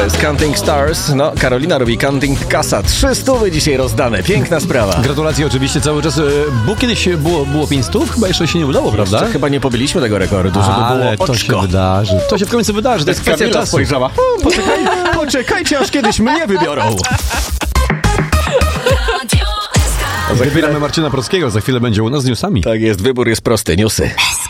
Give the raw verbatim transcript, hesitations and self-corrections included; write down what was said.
jest Counting Stars. No, Karolina robi Counting Kasa. Trzy stówy dzisiaj rozdane. Piękna sprawa. Gratulacje oczywiście cały czas. Bo kiedyś było, było pięć stów? Chyba jeszcze się nie udało, prawda? Jeszcze chyba nie pobiliśmy tego rekordu, żeby Ale było to oczko. się wydarzy. To się w końcu wydarzy. To jest kwestia Kamila czasu. spojrzała. O, poczekaj, poczekajcie, aż kiedyś mnie wybiorą. Wybieramy Marcina Prockiego. Za chwilę będzie u nas z newsami. Tak jest, wybór jest prosty. Newsy.